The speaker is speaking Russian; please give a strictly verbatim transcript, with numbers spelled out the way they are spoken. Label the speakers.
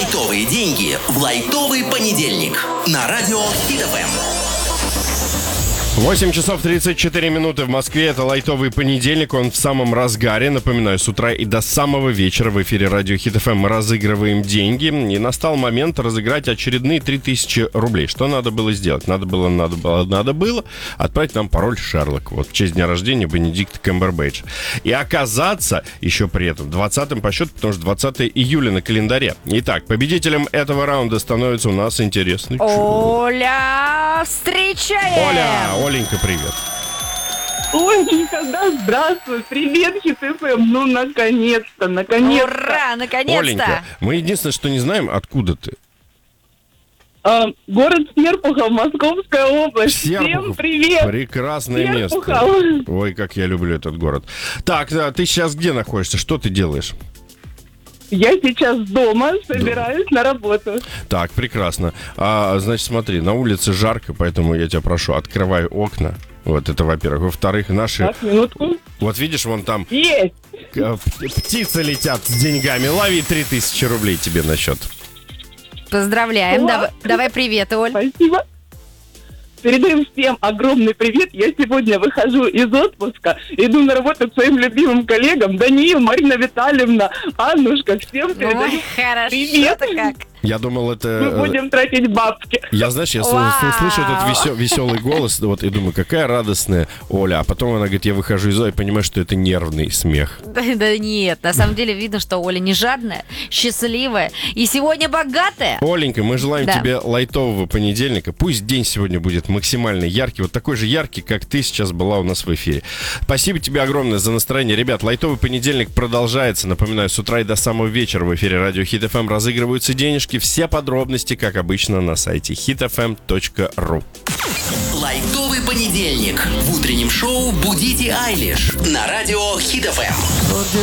Speaker 1: Лайтовые деньги в лайтовый понедельник на радио Хит эф эм.
Speaker 2: восемь часов тридцать четыре минуты в Москве. Это лайтовый понедельник, он в самом разгаре. Напоминаю, с утра и до самого вечера в эфире радио Хит эф эм мы разыгрываем деньги. И настал момент разыграть очередные три тысячи рублей. Что надо было сделать? Надо было, надо было, надо было отправить нам пароль Шерлок. Вот в честь дня рождения Бенедикта Камбербэтча. И оказаться еще при этом двадцатым по счету, потому что двадцатое июля на календаре. Итак, победителем этого раунда становится у нас интересный
Speaker 3: Оля, встречаем!
Speaker 2: Оля, Оленька, привет.
Speaker 4: Оленька, да, здравствуй, привет, Хит эф эм, ну, наконец-то, наконец-то.
Speaker 3: Ура, наконец-то!
Speaker 2: Оленька, мы единственное, что не знаем, откуда ты.
Speaker 4: А, город Серпухов, Московская область.
Speaker 2: Серпухов.
Speaker 4: Всем привет.
Speaker 2: Прекрасное
Speaker 4: Серпухов.
Speaker 2: место. Ой, как я люблю этот город. Так, а ты сейчас где находишься? Что ты делаешь?
Speaker 4: Я сейчас дома, собираюсь на работу.
Speaker 2: Так, прекрасно. А, значит, смотри, на улице жарко, поэтому я тебя прошу, открывай окна. Вот это, во-первых. Во-вторых, наши...
Speaker 4: Так, минутку.
Speaker 2: Вот видишь, вон там
Speaker 4: Есть.
Speaker 2: э, птицы летят с деньгами. Лови три тысячи рублей тебе на счет.
Speaker 3: Поздравляем.
Speaker 4: Ура.
Speaker 3: Давай, давай привет, Оль.
Speaker 4: Спасибо. Передаем всем огромный привет. Я сегодня выхожу из отпуска, иду на работу к своим любимым коллегам. Даниил, Марина Витальевна, Аннушка. Всем передаю
Speaker 3: Ой,
Speaker 4: привет.
Speaker 3: хорошо-то как.
Speaker 2: Я думал, это...
Speaker 4: Мы будем тратить бабки.
Speaker 2: Я, знаешь, я с-
Speaker 3: Вау.
Speaker 2: с- слышу этот весел- веселый голос, вот, и думаю, какая радостная Оля. А потом она говорит, я выхожу из дома и понимаю, что это нервный смех.
Speaker 3: Да, да нет, на самом деле видно, что Оля не жадная, счастливая и сегодня богатая.
Speaker 2: Оленька, мы желаем
Speaker 3: Да.
Speaker 2: тебе лайтового понедельника. Пусть день сегодня будет максимально яркий, вот такой же яркий, как ты сейчас была у нас в эфире. Спасибо тебе огромное за настроение. Ребят, лайтовый понедельник продолжается. Напоминаю, с утра и до самого вечера в эфире радио Хит эф эм разыгрываются денежки. Все подробности, как обычно, на сайте хит эф эм точка ру.
Speaker 1: Лайтовый понедельник в утреннем шоу «Будите Айлиш» на радио Хит эф эм.